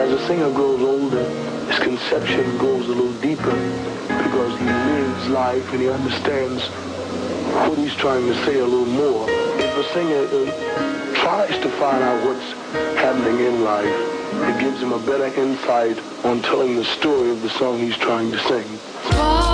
As a singer grows older, his conception goes a little deeper because he lives life and he understands what he's trying to say a little more. If a singer tries to find out what's happening in life, it gives him a better insight on telling the story of the song he's trying to sing.